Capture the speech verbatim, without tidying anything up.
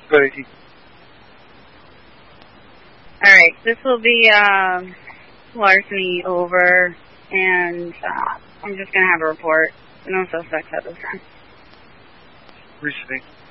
Go ahead, Keith. Alright, this will be um, larceny over, and uh, I'm just going to have a report. No suspects at this time. Receiving.